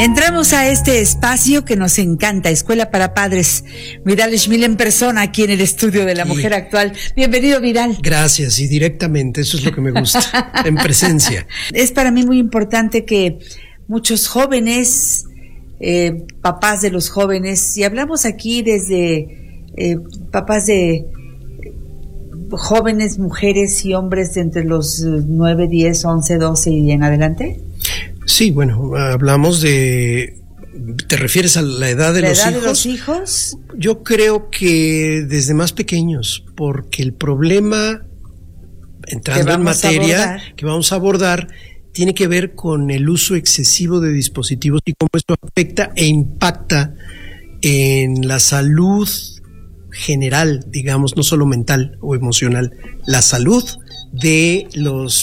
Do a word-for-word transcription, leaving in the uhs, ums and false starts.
Entramos a este espacio que nos encanta, Escuela para Padres. Vidal Schmil en persona aquí en el estudio de La Mujer sí. Actual. Bienvenido, Vidal. Gracias, y directamente, eso es lo que me gusta, en presencia. Es para mí muy importante que muchos jóvenes, eh, papás de los jóvenes, y hablamos aquí desde eh, papás de jóvenes, mujeres y hombres de entre los nueve, diez, once, doce y en adelante. Sí, bueno, hablamos de... ¿Te refieres a la edad de ¿La los edad hijos? de los hijos? Yo creo que desde más pequeños, porque el problema, entrando en materia, que vamos a abordar, tiene que ver con el uso excesivo de dispositivos y cómo esto afecta e impacta en la salud general, digamos, no solo mental o emocional, la salud de los